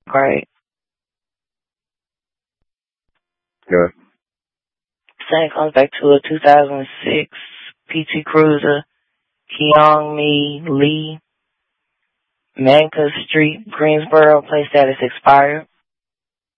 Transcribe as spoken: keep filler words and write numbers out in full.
Right. Yeah. Same comes back to a two thousand six P T Cruiser, Kyung Mi Lee, Manka Street, Greensboro, place status expired.